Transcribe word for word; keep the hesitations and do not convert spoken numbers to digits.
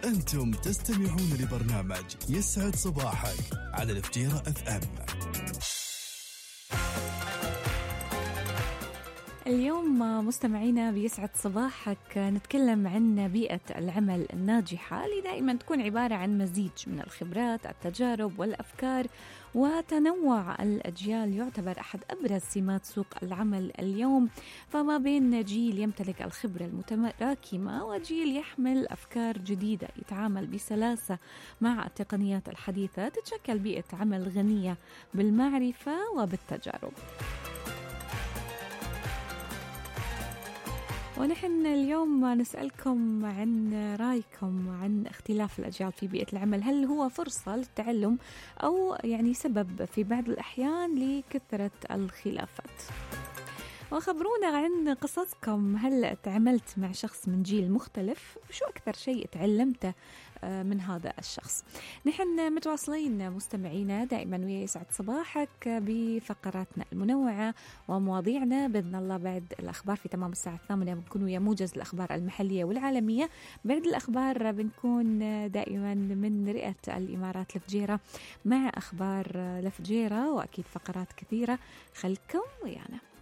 أنتم تستمعون لبرنامج يسعد صباحك على الفجيرة اف ام. اليوم مستمعينا بيسعد صباحك نتكلم عن بيئة العمل الناجحة اللي دائما تكون عبارة عن مزيج من الخبرات، التجارب والأفكار وتنوع الأجيال. يعتبر أحد أبرز سمات سوق العمل اليوم، فما بين جيل يمتلك الخبرة المتراكمة وجيل يحمل أفكار جديدة يتعامل بسلاسة مع التقنيات الحديثة، تتشكل بيئة عمل غنية بالمعرفة وبالتجارب. ونحن اليوم نسألكم عن رأيكم عن اختلاف الأجيال في بيئة العمل، هل هو فرصة للتعلم أو يعني سبب في بعض الأحيان لكثرة الخلافات؟ وخبرونا عن قصصكم، هل تعاملت مع شخص من جيل مختلف؟ شو أكثر شيء تعلمته من هذا الشخص؟ نحن متواصلين مستمعينا دائما ويسعد صباحك بفقراتنا المنوعة ومواضيعنا بإذن الله. بعد الأخبار في تمام الساعة الثامنة بنكون ويا موجز الأخبار المحلية والعالمية. بعد الأخبار بنكون دائما من رئة الإمارات الفجيرة مع أخبار الفجيرة وأكيد فقرات كثيرة. خلكم ويانا.